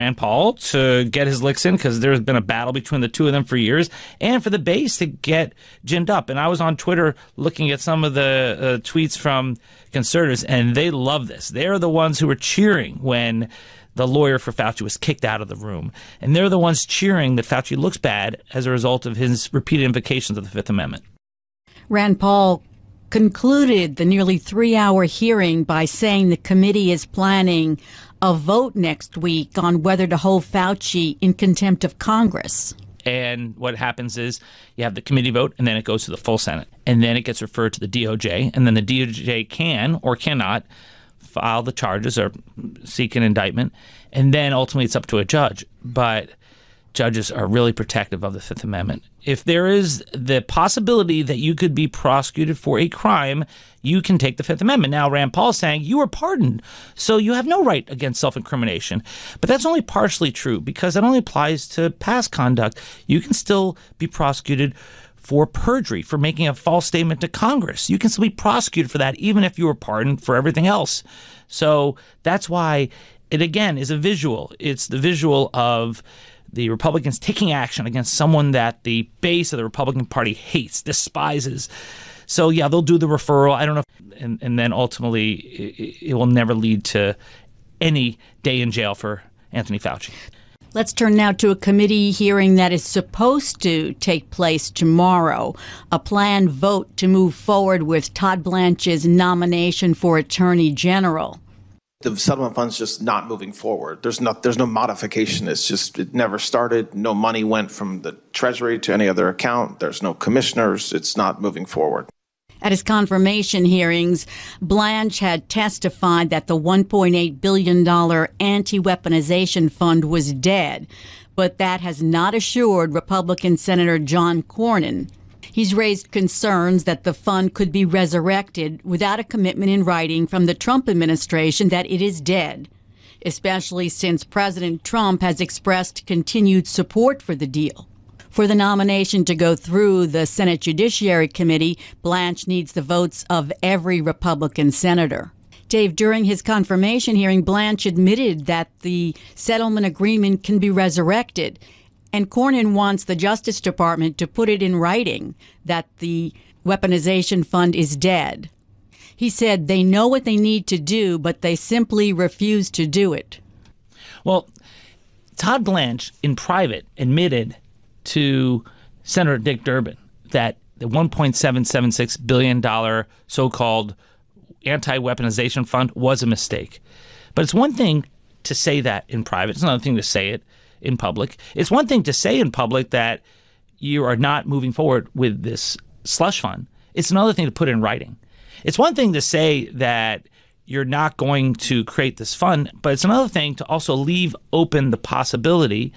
Rand Paul to get his licks in, because there's been a battle between the two of them for years, and for the base to get ginned up. And I was on Twitter looking at some of the tweets from conservatives, and they love this. They're the ones who were cheering when the lawyer for Fauci was kicked out of the room. And they're the ones cheering that Fauci looks bad as a result of his repeated invocations of the Fifth Amendment. Rand Paul concluded the nearly 3-hour hearing by saying the committee is planning a vote next week on whether to hold Fauci in contempt of Congress. And what happens is you have the committee vote, and then it goes to the full Senate. And then it gets referred to the DOJ, and then the DOJ can or cannot file the charges or seek an indictment. And then ultimately it's up to a judge. But judges are really protective of the Fifth Amendment. If there is the possibility that you could be prosecuted for a crime, you can take the Fifth Amendment. Now, Rand Paul is saying you were pardoned, so you have no right against self-incrimination. But that's only partially true, because that only applies to past conduct. You can still be prosecuted for perjury, for making a false statement to Congress. You can still be prosecuted for that, even if you were pardoned for everything else. So that's why it, again, is a visual. It's the visual of the Republicans taking action against someone that the base of the Republican Party hates, despises. So, yeah, they'll do the referral. I don't know. And then ultimately it will never lead to any day in jail for Anthony Fauci. Let's turn now to a committee hearing that is supposed to take place tomorrow, a planned vote to move forward with Todd Blanche's nomination for Attorney General. The settlement fund's just not moving forward. There's no modification. It's just, it never started. No money went from the Treasury to any other account. There's no commissioners. It's not moving forward. At his confirmation hearings, Blanche had testified that the $1.8 billion anti-weaponization fund was dead, but that has not assured Republican Senator John Cornyn. He's raised concerns that the fund could be resurrected without a commitment in writing from the Trump administration that it is dead, especially since President Trump has expressed continued support for the deal. For the nomination to go through the Senate Judiciary Committee, Blanche needs the votes of every Republican senator. Dave, during his confirmation hearing, Blanche admitted that the settlement agreement can be resurrected. And Cornyn wants the Justice Department to put it in writing that the weaponization fund is dead. He said they know what they need to do, but they simply refuse to do it. Well, Todd Blanche, in private, admitted to Senator Dick Durbin that the $1.776 billion so-called anti-weaponization fund was a mistake. But it's one thing to say that in private. It's another thing to say it in public. It's one thing to say in public that you are not moving forward with this slush fund. It's another thing to put in writing. It's one thing to say that you're not going to create this fund, but it's another thing to also leave open the possibility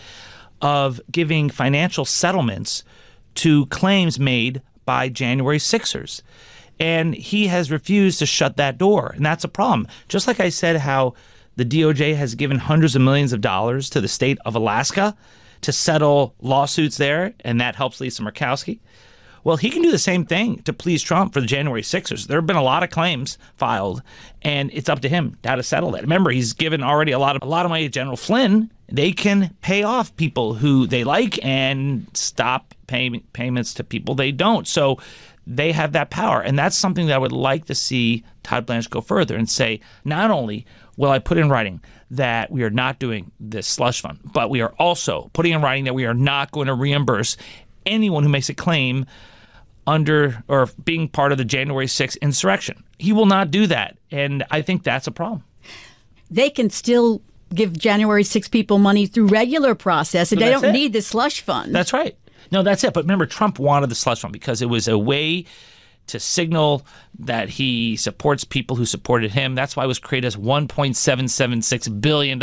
of giving financial settlements to claims made by January 6ers. And he has refused to shut that door, and that's a problem. Just like I said how the DOJ has given hundreds of millions of dollars to the state of Alaska to settle lawsuits there, and that helps Lisa Murkowski. Well, he can do the same thing to please Trump for the January 6ers. There have been a lot of claims filed, and it's up to him how to settle that. Remember, he's given already a lot of money to General Flynn. They can pay off people who they like and stop payments to people they don't. So they have that power, and that's something that I would like to see Todd Blanche go further and say, not only will I put in writing that we are not doing this slush fund, but we are also putting in writing that we are not going to reimburse anyone who makes a claim under or being part of the January 6th insurrection. He will not do that, and I think that's a problem. They can still give January 6 people money through regular process, and they don't need the slush fund. That's right. No, that's it. But remember, Trump wanted the slush fund because it was a way to signal that he supports people who supported him. That's why it was created as $1.776 billion,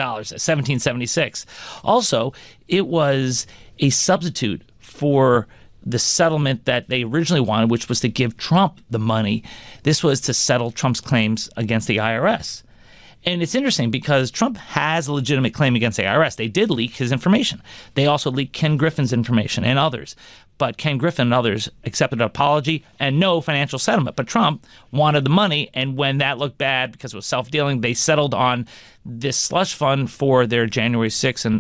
1776. Also, it was a substitute for the settlement that they originally wanted, which was to give Trump the money. This was to settle Trump's claims against the IRS. And it's interesting because Trump has a legitimate claim against the IRS. They did leak his information. They also leaked Ken Griffin's information and others. But Ken Griffin and others accepted an apology and no financial settlement. But Trump wanted the money, and when that looked bad because it was self-dealing, they settled on this slush fund for their January 6th and